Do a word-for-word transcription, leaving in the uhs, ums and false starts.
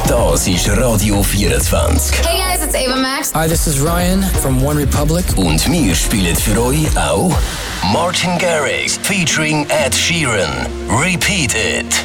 Das ist Radio vierundzwanzig. Hey guys, it's Ava Max. Hi, this is Ryan from One Republic. Und wir spielen für euch auch Martin Garrix featuring Ed Sheeran. Repeat It.